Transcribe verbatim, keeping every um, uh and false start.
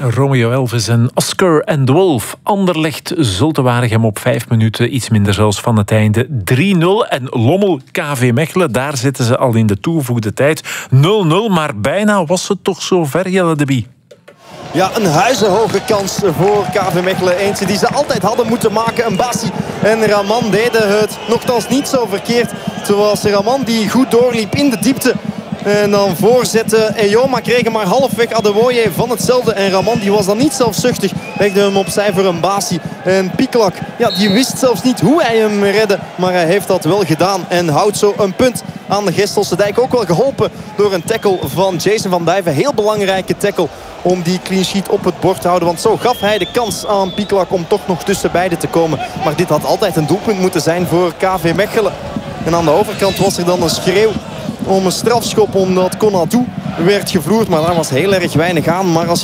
Romeo Elvis en Oscar and the Wolf. Anderlecht Zulte Waregem op vijf minuten, iets minder zelfs van het einde. drie nul en Lommel K V Mechelen, daar zitten ze al in de toegevoegde tijd. nul nul, maar bijna was het toch zo ver, Jelle de Bie. Ja, een huizenhoge kans voor K V Mechelen. Eentje die ze altijd hadden moeten maken. Mbassi en Raman deden het nogthans niet zo verkeerd. Zoals Raman die goed doorliep in de diepte. En dan voorzette Eyoma, kreeg hem maar halfweg Adewoye van hetzelfde. En Raman die was dan niet zelfzuchtig. Legde hem opzij voor Mbassi. En Pieklak, ja, die wist zelfs niet hoe hij hem redde. Maar hij heeft dat wel gedaan. En houdt zo een punt aan de Gestelse Dijk. Ook wel geholpen door een tackle van Jason van Duiven. Heel belangrijke tackle om die clean sheet op het bord te houden. Want zo gaf hij de kans aan Pieklak om toch nog tussen beiden te komen. Maar dit had altijd een doelpunt moeten zijn voor K V Mechelen. En aan de overkant was er dan een schreeuw om een strafschop, omdat Konadu werd gevloerd. Maar daar was heel erg weinig aan. Maar als je